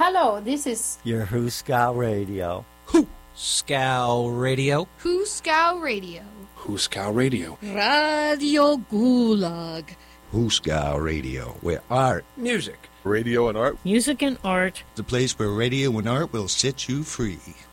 Hello, this is your Huskow Radio. Scow Radio. Huskow Radio. Huskow Radio. Radio Gulag. Huskow Radio, where art, Music. Radio and art. Music and art. the place where radio and art will set you free.